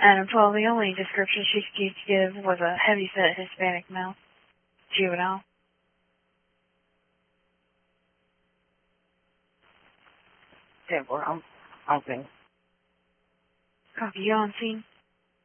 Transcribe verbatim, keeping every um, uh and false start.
Adam twelve, the only description she could give was a heavy-set Hispanic male. Juvenile. ten four, I'm, I'm finished. Copy, you on scene?